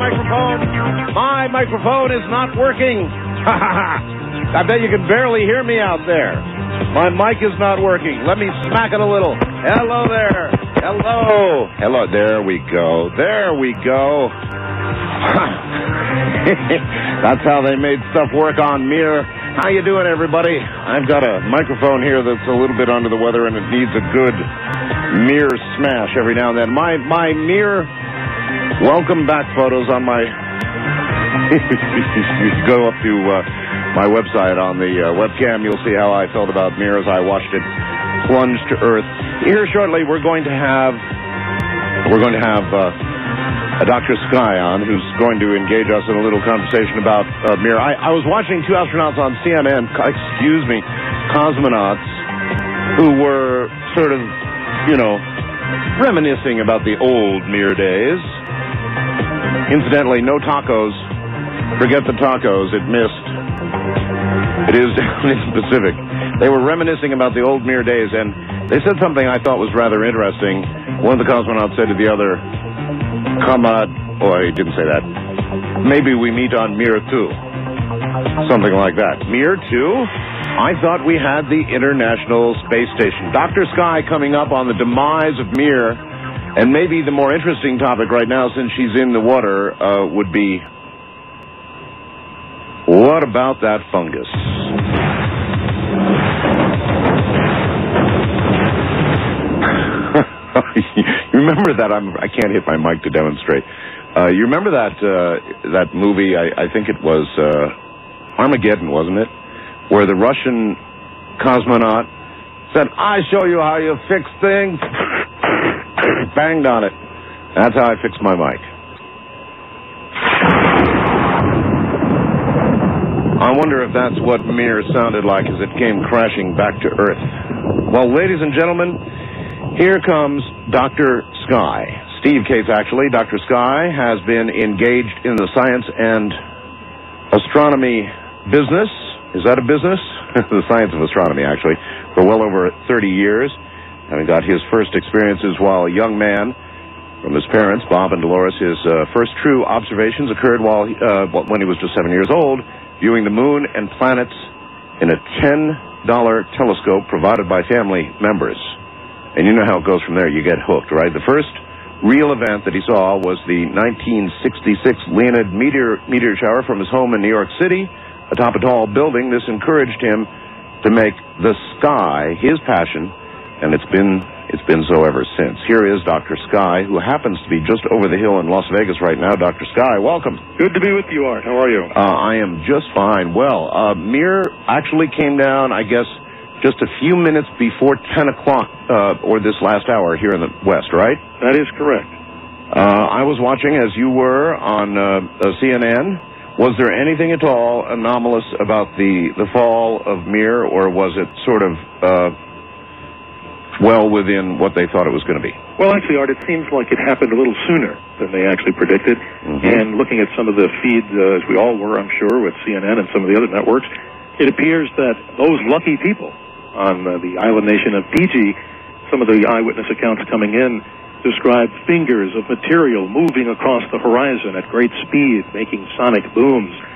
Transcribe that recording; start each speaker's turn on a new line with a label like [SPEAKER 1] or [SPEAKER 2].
[SPEAKER 1] microphone. My microphone is not working. I bet you can barely hear me out there. My mic is not working. Let me smack it a little. Hello there. Hello. Hello. There we go. There we go. That's how they made stuff work on Mir. How you doing, everybody? I've got a microphone here that's a little bit under the weather, and it needs a good Mir smash every now and then. My Mir welcome back photos on my... You go up to my website on the webcam. You'll see how I felt about Mir as I watched it plunge to earth. Here shortly, we're going to have Dr. Sky on, who's going to engage us in a little conversation about Mir. I was watching two astronauts on CNN, cosmonauts, who were sort of, reminiscing about the old Mir days. Incidentally, no tacos. Forget the tacos. It missed. It is down in the Pacific. They were reminiscing about the old Mir days, and they said something I thought was rather interesting. One of the cosmonauts said to the other, he didn't say that. Maybe we meet on Mir 2. Something like that. Mir 2? I thought we had the International Space Station. Dr. Sky coming up on the demise of Mir, and maybe the more interesting topic right now, since she's in the water, would be, what about that fungus? You remember that? I can't hit my mic to demonstrate. You remember that movie? I think it was Armageddon, wasn't it? Where the Russian cosmonaut said, "I show you how you fix things." Banged on it. That's how I fixed my mic. I wonder if that's what Mir sounded like as it came crashing back to Earth. Well, ladies and gentlemen, here comes Dr. Sky. Steve Cates, actually. Dr. Sky has been engaged in the science and astronomy business. Is that a business? The science of astronomy, actually, for well over 30 years. Having got his first experiences while a young man from his parents, Bob and Dolores. His first true observations occurred when he was just 7 years old, viewing the moon and planets in a $10 telescope provided by family members. And you know how it goes from there. You get hooked, right? The first real event that he saw was the 1966 Leonid meteor shower from his home in New York City atop a tall building. This encouraged him to make the sky his passion, and it's been so ever since. Here is Dr. Sky, who happens to be just over the hill in Las Vegas right now. Dr. Sky, welcome.
[SPEAKER 2] Good to be with you, Art. How are you?
[SPEAKER 1] I am just fine. Well, Mir actually came down, I guess, just a few minutes before 10 o'clock, or this last hour here in the West, right?
[SPEAKER 2] That is correct.
[SPEAKER 1] I was watching, as you were, on CNN. Was there anything at all anomalous about the fall of Mir, or was it sort of well within what they thought it was going to be?
[SPEAKER 2] Well, actually, Art, it seems like it happened a little sooner than they actually predicted. Mm-hmm. And looking at some of the feeds, as we all were, I'm sure, with CNN and some of the other networks, it appears that those lucky people on the island nation of Fiji, some of the eyewitness accounts coming in described fingers of material moving across the horizon at great speed, making sonic booms.